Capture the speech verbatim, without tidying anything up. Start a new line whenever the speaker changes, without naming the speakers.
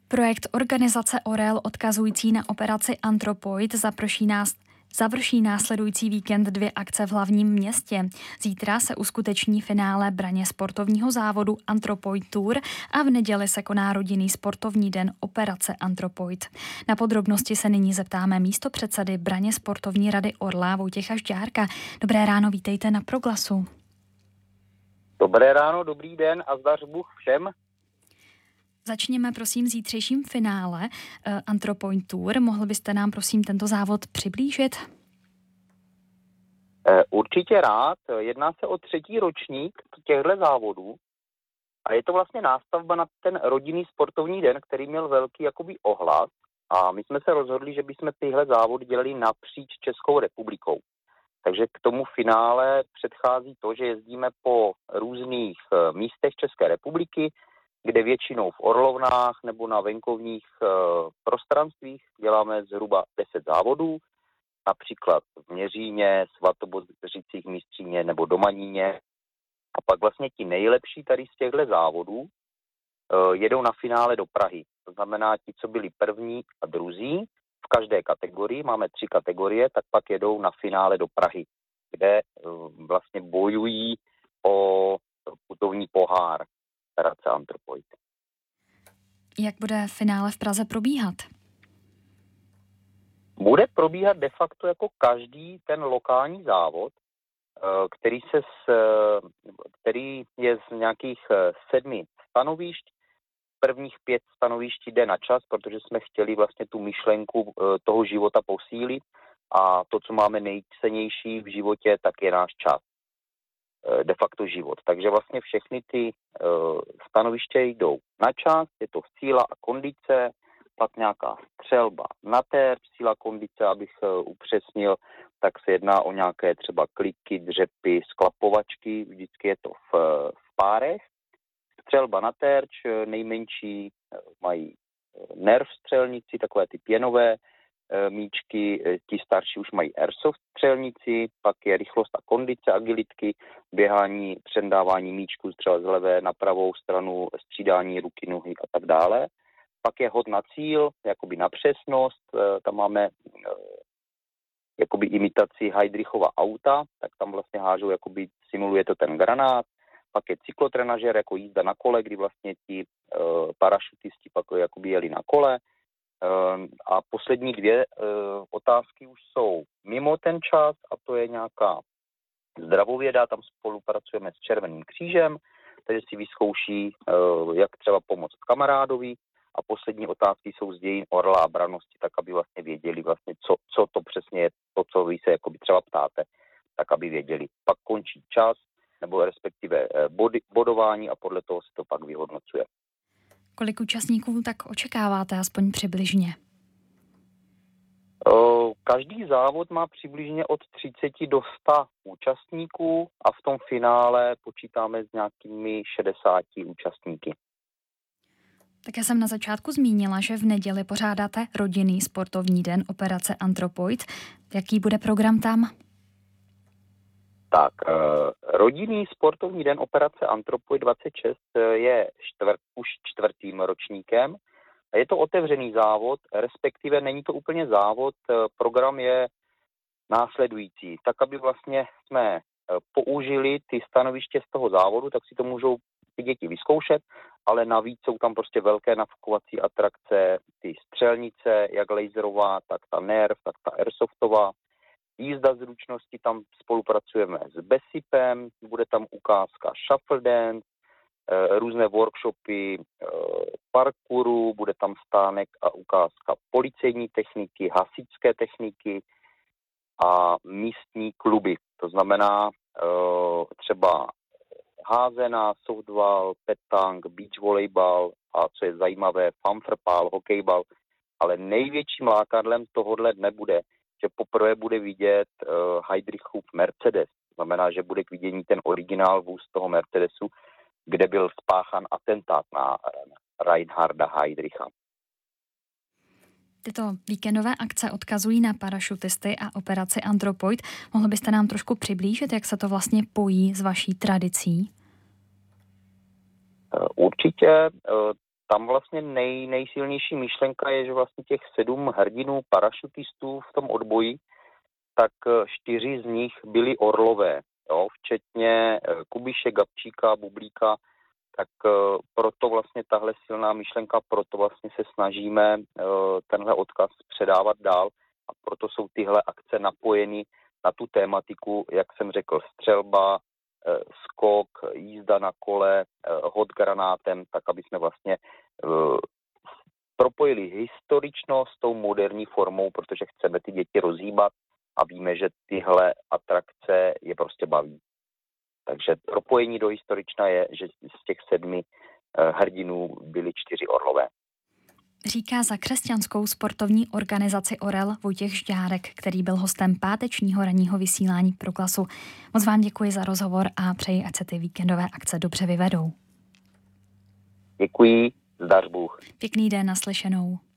Projekt organizace Orel odkazující na operaci Anthropoid zaprší nás Završí následující víkend dvě akce v hlavním městě. Zítra se uskuteční finále braně sportovního závodu Anthropoid Tour a v neděli se koná rodinný sportovní den operace Anthropoid. Na podrobnosti se nyní zeptáme místopředsedy braně sportovní rady Orla Vojtěcha Žďárka. Dobré ráno, vítejte na Proglasu.
Dobré ráno, dobrý den a zdař Bůh všem.
Začněme prosím zítřejším finále uh, Anthropoid Tour. Mohl byste nám prosím tento závod přiblížit?
Určitě rád. Jedná se o třetí ročník těchto závodů a je to vlastně nástavba na ten rodinný sportovní den, který měl velký jakoby ohlas a my jsme se rozhodli, že bychom tyhle závody dělali napříč Českou republikou. Takže k tomu finále předchází to, že jezdíme po různých místech České republiky, kde většinou v Orlovnách nebo na venkovních e, prostranstvích děláme zhruba deset závodů, například v Měříně, Svatobořicích, Mistříně nebo Domaníně. A pak vlastně ti nejlepší tady z těchto závodů e, jedou na finále do Prahy. To znamená ti, co byli první a druzí v každé kategorii, máme tři kategorie, tak pak jedou na finále do Prahy, kde e, vlastně bojují o putovní pohár. Anthropoid.
Jak bude finále v Praze probíhat?
Bude probíhat de facto jako každý ten lokální závod, který, se s, který je z nějakých sedmi stanovišť. Prvních pět stanovišť jde na čas, protože jsme chtěli vlastně tu myšlenku toho života posílit a to, co máme nejcennější v životě, tak je náš čas. De facto život. Takže vlastně všechny ty uh, stanoviště jdou na čas, je to síla a kondice, pak nějaká střelba na terč, síla kondice, abych uh, upřesnil, tak se jedná o nějaké třeba kliky, dřepy, sklapovačky, vždycky je to v, v párech. Střelba na terč, nejmenší uh, mají uh, nerv střelnici, takové ty pěnové míčky, ti starší už mají airsoft střelnici, pak je rychlost a kondice, agilitky, běhání, předávání míčku třeba z levé na pravou stranu, střídání ruky, nohy a tak dále. Pak je hod na cíl, jakoby na přesnost, tam máme jakoby imitaci Heydrichova auta, tak tam vlastně hážou, jakoby simuluje to ten granát. Pak je cyklotrenažer, jako jízda na kole, kdy vlastně ti uh, parašutisti pak jakoby jeli na kole. A poslední dvě otázky už jsou mimo ten čas a to je nějaká zdravověda, tam spolupracujeme s Červeným křížem, takže si vyzkouší, jak třeba pomoct kamarádovi a poslední otázky jsou z dějin Orla a brannosti, tak aby vlastně věděli vlastně, co, co to přesně je, to, co vy se jakoby třeba ptáte, tak aby věděli. Pak končí čas, nebo respektive body, bodování a podle toho se to pak vyhodnocuje.
Kolik účastníků tak očekáváte, aspoň přibližně?
Každý závod má přibližně od třiceti do sta účastníků a v tom finále počítáme s nějakými šedesáti účastníky.
Tak já jsem na začátku zmínila, že v neděli pořádáte rodinný sportovní den operace Anthropoid. Jaký bude program tam?
Tak, rodinný sportovní den operace Anthropoid dvacet šest je čtvrt, už čtvrtým ročníkem. Je to otevřený závod, respektive není to úplně závod, program je následující. Tak, aby vlastně jsme použili ty stanoviště z toho závodu, tak si to můžou ty děti vyzkoušet, ale navíc jsou tam prostě velké nafukovací atrakce, ty střelnice, jak laserová, tak ta nerv, tak ta airsoftová. Jízda zručnosti, tam spolupracujeme s Besipem, bude tam ukázka shuffle dance, různé workshopy parkouru, bude tam stánek a ukázka policejní techniky, hasičské techniky a místní kluby. To znamená třeba házená, softball, petang, beach volejbal a co je zajímavé, fanfrpál, hokejbal, ale největším lákadlem tohohle dne bude, že poprvé bude vidět uh, Heydrichův Mercedes. To znamená, že bude k vidění ten originál vůz toho Mercedesu, kde byl spáchan atentát na Reinharda Heydricha.
Tyto víkendové akce odkazují na parašutisty a operaci Anthropoid. Mohl byste nám trošku přiblížit, jak se to vlastně pojí s vaší tradicí?
Určitě. tam vlastně nej, nejsilnější myšlenka je, že vlastně těch sedm hrdinů parašutistů v tom odboji, tak čtyři z nich byli orlové, jo, včetně Kubiše, Gabčíka, Bublíka, tak proto vlastně tahle silná myšlenka, proto vlastně se snažíme tenhle odkaz předávat dál a proto jsou tyhle akce napojeny na tu tématiku, jak jsem řekl, střelba, skok, jízda na kole, hod granátem, tak aby jsme vlastně propojili historičnost s tou moderní formou, protože chceme ty děti rozhýbat a víme, že tyhle atrakce je prostě baví. Takže propojení do historična je, že z těch sedmi hrdinů byli čtyři orlové.
Říká za křesťanskou sportovní organizaci Orel Vojtěch Žďárek, který byl hostem pátečního ranního vysílání Proklasu. Moc vám děkuji za rozhovor a přeji, ať se ty víkendové akce dobře vyvedou.
Děkuji, zdař Bůh.
Pěkný den, naslyšenou.